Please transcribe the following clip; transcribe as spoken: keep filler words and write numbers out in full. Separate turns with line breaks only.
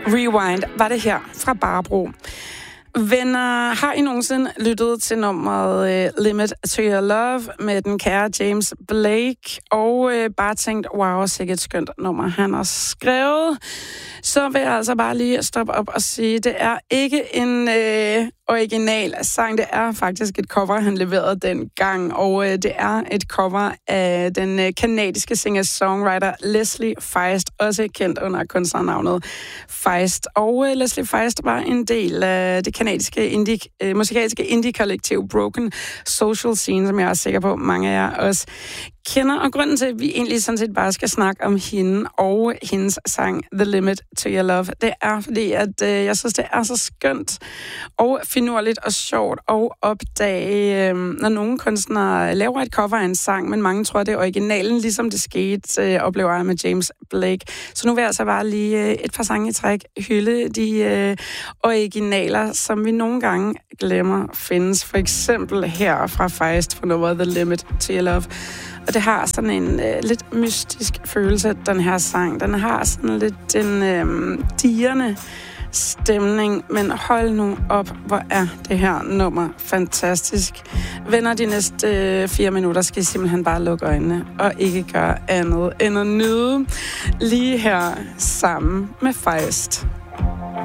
Rewind var det her fra Barbro. Venner, har I nogensinde lyttet til nummeret uh, Limit to Your Love med den kære James Blake, og uh, bare tænkt, wow, sikkert et skønt nummer, han har skrevet, så vil jeg altså bare lige stoppe op og sige, det er ikke en uh, original sang, det er faktisk et cover, han leverede dengang, og uh, det er et cover af den uh, kanadiske singer-songwriter Leslie Feist, også kendt under kunstnernavnet Feist, og uh, Leslie Feist var en del af det kanadiske indie, øh, musikalske indie-kollektiv Broken Social Scene, som jeg er sikker på, mange af jer også kender. Og grunden til, at vi egentlig sådan set bare skal snakke om hende og hendes sang The Limit to Your Love, det er fordi, at øh, jeg synes, det er så skønt og finurligt og sjovt at opdage, øh, når nogle kunstnere laver et cover af en sang, men mange tror, det er originalen, ligesom det skete, øh, oplever jeg med James Blake. Så nu vil jeg altså bare lige øh, et par sange i træk hylde de øh, originaler, som vi nogle gange glemmer findes. For eksempel her fra Feist for nummeret The Limit to Your Love. Og det har sådan en øh, lidt mystisk følelse, den her sang. Den har sådan lidt en øh, dirrende stemning, men hold nu op, hvor er det her nummer fantastisk. Venner, de næste øh, fire minutter skal I simpelthen bare lukke øjnene og ikke gøre andet end at nyde lige her sammen med Feist.